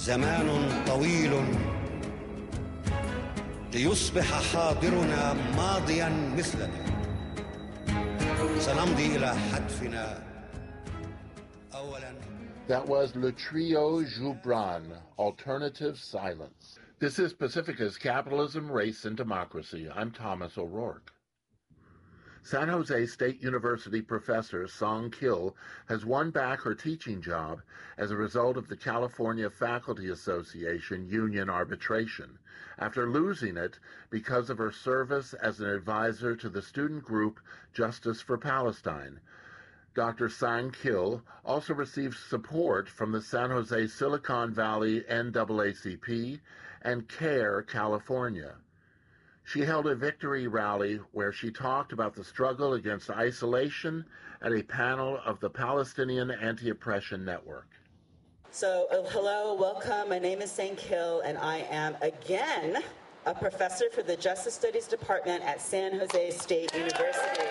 زمان طويل ليصبح حاضرنا ماضيا مثلنا سنمضي إلى حتفنا أولا. That was Le Trio Joubran, Alternative Silence. This is Pacifica's Capitalism, Race, and Democracy. I'm Thomas O'Rourke. San Jose State University professor Song Kil has won back her teaching job as a result of the California Faculty Association union arbitration, after losing it because of her service as an advisor to the student group Justice for Palestine. Dr. Song Kil also received support from the San Jose Silicon Valley NAACP and CARE California. She held a victory rally where she talked about the struggle against isolation at a panel of the Palestinian Anti-Oppression Network. So, hello, welcome. My name is Song Kil, and I am, again, a professor for the Justice Studies Department at San Jose State University.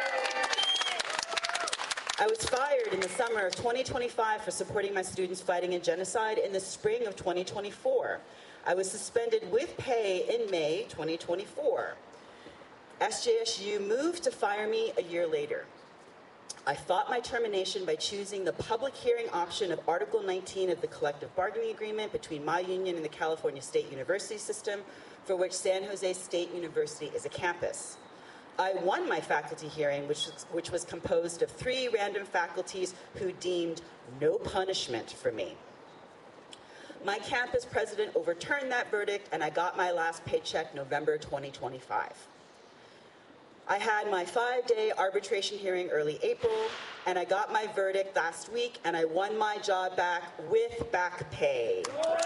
I was fired in the summer of 2025 for supporting my students fighting a genocide in the spring of 2024. I was suspended with pay in May 2024. SJSU moved to fire me a year later. I fought my termination by choosing the public hearing option of Article 19 of the collective bargaining agreement between my union and the California State University system, for which San Jose State University is a campus. I won my faculty hearing, which was composed of 3 random faculties who deemed no punishment for me. My campus president overturned that verdict, and I got my last paycheck November 2025. I had my 5-day arbitration hearing early April, and I got my verdict last week, and I won my job back with back pay.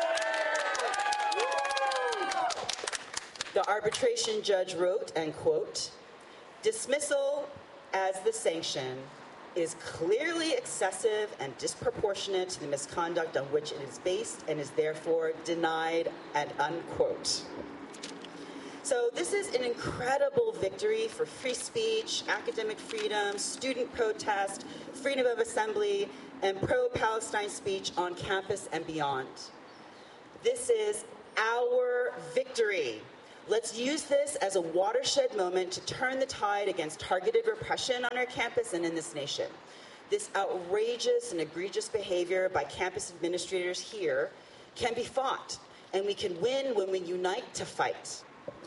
The arbitration judge wrote, and quote, "Dismissal as the sanction is clearly excessive and disproportionate to the misconduct on which it is based and is therefore denied," and unquote. So this is an incredible victory for free speech, academic freedom, student protest, freedom of assembly, and pro-Palestine speech on campus and beyond. This is our victory. Let's use this as a watershed moment to turn the tide against targeted repression on our campus and in this nation. This outrageous and egregious behavior by campus administrators here can be fought, and we can win when we unite to fight.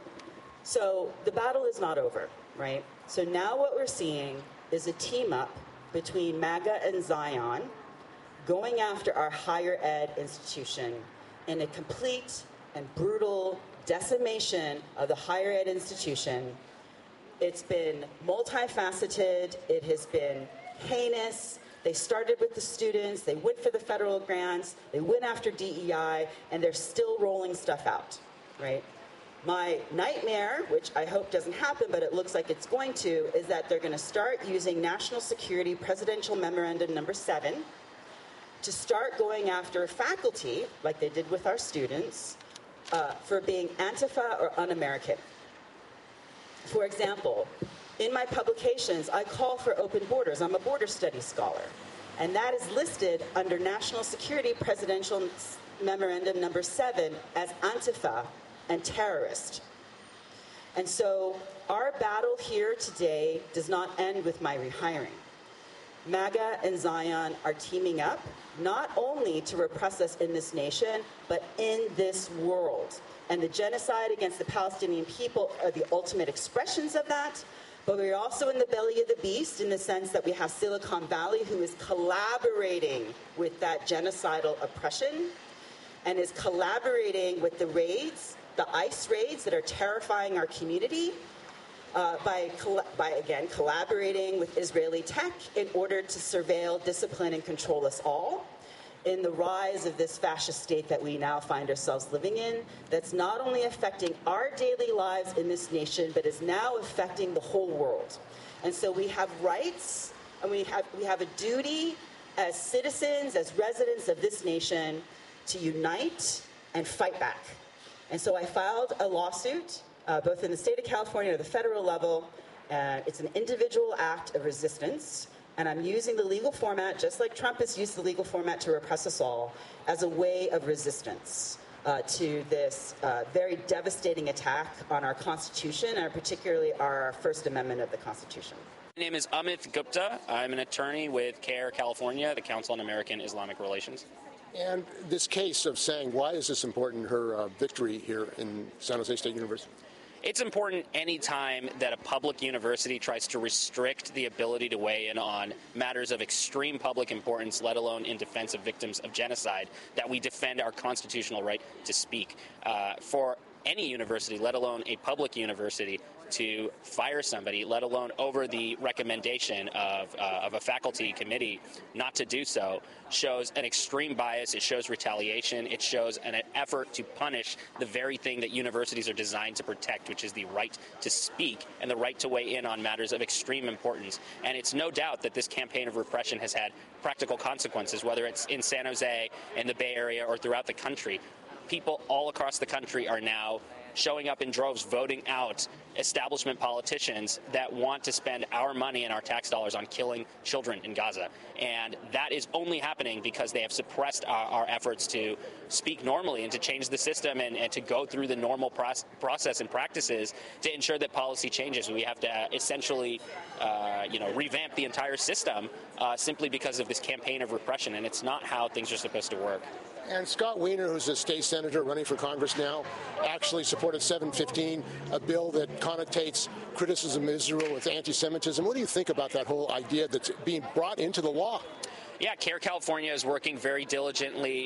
So the battle is not over, right? So now what we're seeing is a team up between MAGA and Zion going after our higher ed institution in a complete and brutal decimation of the higher ed institution. It's been multifaceted. It has been heinous. They started with the students. They went for the federal grants. They went after DEI, and they're still rolling stuff out, right? My nightmare, which I hope doesn't happen, but it looks like it's going to, is that they're going to start using National Security Presidential Memorandum Number 7 to start going after faculty, like they did with our students, for being Antifa or un-American. For example, in my publications, I call for open borders. I'm a border studies scholar. And that is listed under National Security Presidential Memorandum Number 7 as Antifa and terrorist. And so our battle here today does not end with my rehiring. MAGA and Zion are teaming up, not only to repress us in this nation, but in this world. And the genocide against the Palestinian people are the ultimate expressions of that. But we're also in the belly of the beast in the sense that we have Silicon Valley, who is collaborating with that genocidal oppression and is collaborating with the raids, the ICE raids that are terrifying our community, by again, collaborating with Israeli tech in order to surveil, discipline, and control us all in the rise of this fascist state that we now find ourselves living in, that's not only affecting our daily lives in this nation, but is now affecting the whole world. And so we have rights, and we have a duty as citizens, as residents of this nation, to unite and fight back. And so I filed a lawsuit, both in the state of California or the federal level. It's an individual act of resistance And I'm using the legal format, just like Trump has used the legal format to repress us all, as a way of resistance to this very devastating attack on our Constitution, and particularly our First Amendment of the Constitution. My name is Amit Gupta. I'm an attorney with CAIR California, the Council on American Islamic Relations. And this case of saying, why is this important, her victory here in San Jose State University? It's important any time that a public university tries to restrict the ability to weigh in on matters of extreme public importance, let alone in defense of victims of genocide, that we defend our constitutional right to speak. For any university, let alone a public university, to fire somebody, let alone over the recommendation of a faculty committee not to do so, shows an extreme bias. It shows retaliation. It shows an effort to punish the very thing that universities are designed to protect, which is the right to speak and the right to weigh in on matters of extreme importance. And it's no doubt that this campaign of repression has had practical consequences, whether it's in San Jose, in the Bay Area, or throughout the country. People all across the country are now showing up in droves, voting out establishment politicians that want to spend our money and our tax dollars on killing children in Gaza. And that is only happening because they have suppressed our efforts to speak normally and to change the system and to go through the normal process and practices to ensure that policy changes. We have to essentially, revamp the entire system simply because of this campaign of repression, and it's not how things are supposed to work. And Scott Wiener, who's a state senator running for Congress now, actually supported 715, a bill that connotates criticism of Israel with anti-Semitism. What do you think about that whole idea that's being brought into the law? Yeah, CAIR California is working very diligently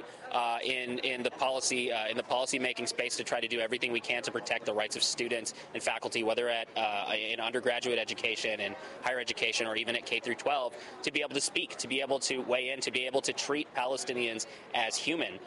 in the policy making space to try to do everything we can to protect the rights of students and faculty, whether in undergraduate education and higher education or even at K through 12, to be able to speak, to be able to weigh in, to be able to treat Palestinians as human.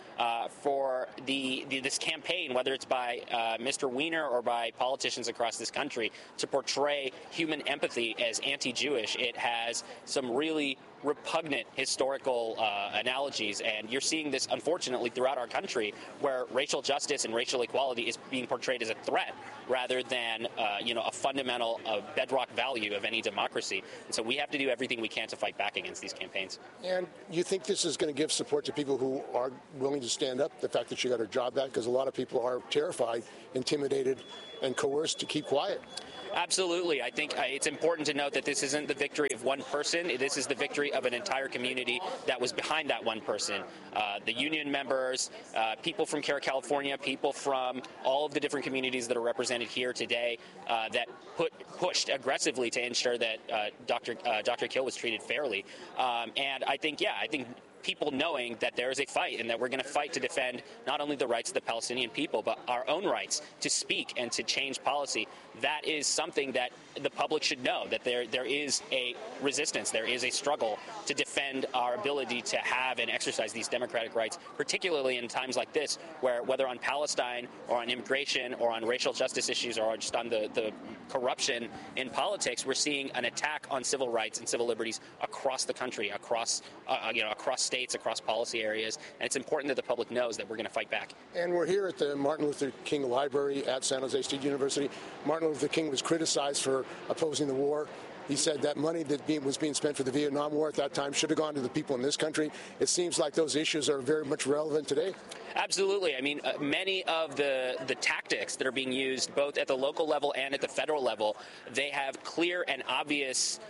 For this campaign, whether it's by Mr. Wiener or by politicians across this country, to portray human empathy as anti-Jewish, it has some really repugnant historical analogies, and you're seeing this unfortunately throughout our country, where racial justice and racial equality is being portrayed as a threat rather than a fundamental bedrock value of any democracy. And so we have to do everything we can to fight back against these campaigns. And you think this is going to give support to people who are willing to stand up, the fact that she got her job back, because a lot of people are terrified, intimidated, and coerced to keep quiet? Absolutely. I think it's important to note that this isn't the victory of one person. This is the victory of an entire community that was behind that one person. The union members, people from CAIR California, people from all of the different communities that are represented here today that pushed aggressively to ensure that Dr. Kill was treated fairly. And I think people knowing that there is a fight and that we're going to fight to defend not only the rights of the Palestinian people, but our own rights to speak and to change policy. That is something that the public should know, that there is a resistance, there is a struggle to defend our ability to have and exercise these democratic rights, particularly in times like this, where whether on Palestine or on immigration or on racial justice issues or just on the corruption in politics, we're seeing an attack on civil rights and civil liberties across the country, across states, across policy areas, and it's important that the public knows that we're going to fight back. And we're here at the Martin Luther King Library at San Jose State University. Martin Luther King was criticized for opposing the war. He said that money that was being spent for the Vietnam War at that time should have gone to the people in this country. It seems like those issues are very much relevant today. Absolutely. I mean, many of the tactics that are being used both at the local level and at the federal level, they have clear and obvious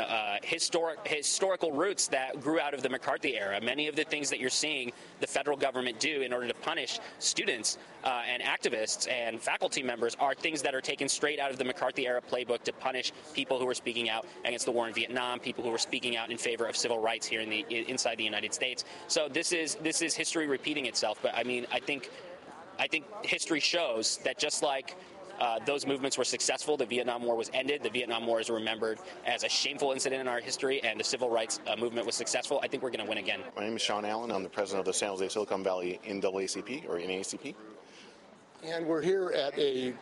historical roots that grew out of the McCarthy era. Many of the things that you're seeing the federal government do in order to punish students and activists and faculty members are things that are taken straight out of the McCarthy era playbook to punish people who were speaking out against the war in Vietnam, people who were speaking out in favor of civil rights here inside the United States. So this is history repeating itself. But I mean, I think history shows that just like those movements were successful, the Vietnam War was ended, the Vietnam War is remembered as a shameful incident in our history, and the civil rights movement was successful. I think we're going to win again. My name is Sean Allen. I'm the president of the San Jose Silicon Valley NAACP, or NAACP. And we're here at a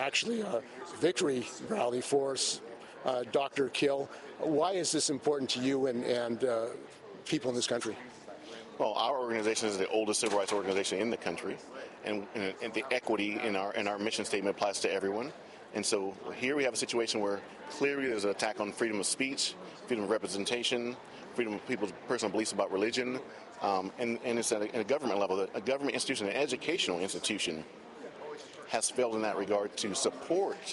victory rally for Dr. Kill. Why is this important to you and people in this country? Well, our organization is the oldest civil rights organization in the country, and the equity in our mission statement applies to everyone. And so here we have a situation where clearly there's an attack on freedom of speech, freedom of representation, freedom of people's personal beliefs about religion, and it's at a government level. A government institution, an educational institution, has failed in that regard to support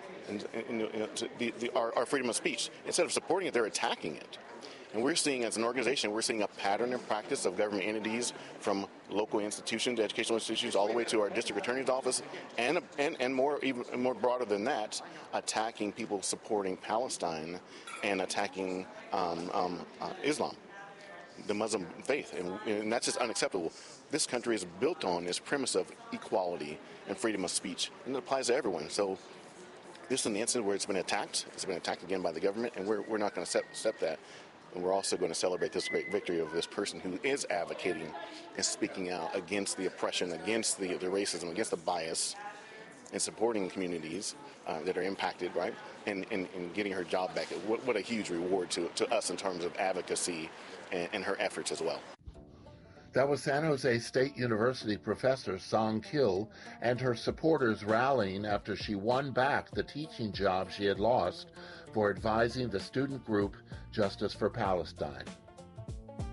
our freedom of speech. Instead of supporting it, they're attacking it. And we're seeing, as an organization, we're seeing a pattern and practice of government entities, from local institutions, educational institutions, all the way to our district attorney's office, and more, even more broader than that, attacking people supporting Palestine and attacking Islam, the Muslim faith, and that's just unacceptable. This country is built on this premise of equality and freedom of speech, and it applies to everyone. So this is an incident where it's been attacked again by the government, and we're not going to accept that. And we're also going to celebrate this great victory of this person who is advocating and speaking out against the oppression, against the racism, against the bias, and supporting communities that are impacted, right? And getting her job back. What a huge reward to us in terms of advocacy and her efforts as well. That was San Jose State University professor Song Kil and her supporters rallying after she won back the teaching job she had lost for advising the student group Justice for Palestine.